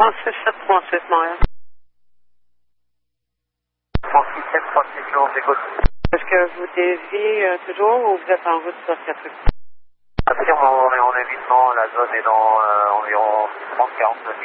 37.7 Montréal. 37.6 jours, j'écoute. Est-ce que vous déviez toujours ou vous êtes en route sur 4 Attention, on est en évitement, la zone est dans environ 30-40 minutes.